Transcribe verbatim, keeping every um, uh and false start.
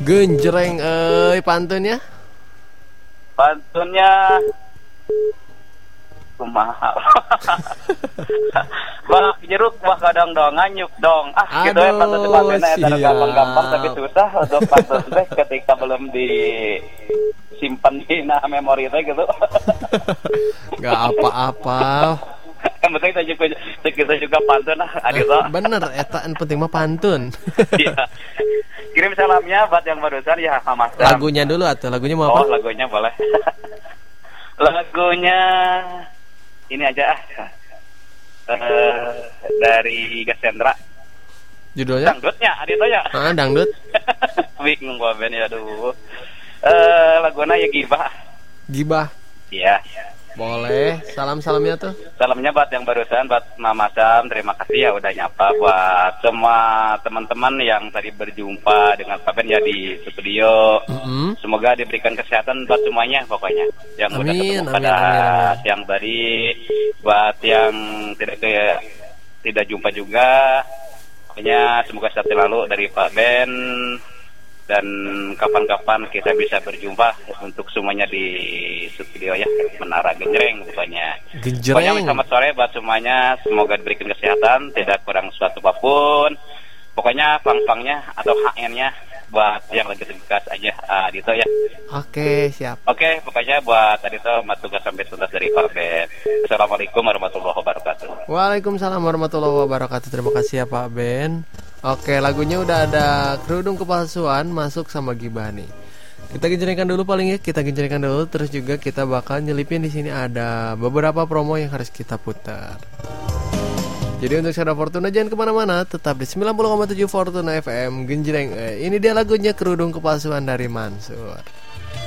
Genjreng euy pantunnya. Pantunnya kumaha. Balak jeruk wah kadang dong nganyuk dong. Ah gitu ya pantun sebagainya eta gampang-gampang tapi susah untuk pantun teh ketika belum di simpan di nah memori teh gitu. Gak apa-apa. Yang penting kita juga kita juga pantun lah adik eh, bener eta yang penting mah pantun. Iya. Kirim salamnya buat yang barusan ya Mas. Lagunya dulu atau lagunya mau apa? Oh lagunya boleh. Lagunya ini aja ah. Uh, dari Gasendra. Judulnya? Dangdutnya Adito ya. Ah dangdut. Bingung gua ben ya aduh. Eh lagunya ya Gibah. Gibah. Iya. Boleh, salam-salamnya tuh. Salamnya buat yang barusan, buat Mama Sam, terima kasih ya udah nyapa. Buat semua teman-teman yang tadi berjumpa dengan Pak Ben ya di studio. Mm-hmm. Semoga diberikan kesehatan buat semuanya pokoknya. Yang amin, udah ketemu amin, pada amin, amin. siang tadi. Buat yang tidak ke, tidak jumpa juga, pokoknya semoga sehat selalu dari Pak Ben. Dan kapan-kapan kita bisa berjumpa untuk semuanya di studio ya Menara Genjreng pokoknya. Genjreng. Pokoknya selamat sore buat semuanya, semoga diberikan kesehatan, tidak kurang suatu apapun. Pokoknya pang-pangnya atau H N-nya buat yang lagi tugas aja Adito ya. Oke, siap. Oke, pokoknya buat Adito tugas sampai tuntas dari Pak Ben. Assalamualaikum warahmatullahi wabarakatuh. Waalaikumsalam warahmatullahi wabarakatuh. Terima kasih ya Pak Ben. Oke, lagunya udah ada Kerudung Kepalsuan masuk sama Gibah nih. Kita genjrengkan dulu paling ya, kita genjrengkan dulu terus juga kita bakal nyelipin di sini ada beberapa promo yang harus kita putar. Jadi untuk Sada Fortuna jangan kemana-mana, tetap di sembilan puluh koma tujuh Fortuna F M Genjreng. Eh, ini dia lagunya Kerudung Kepalsuan dari Mansur.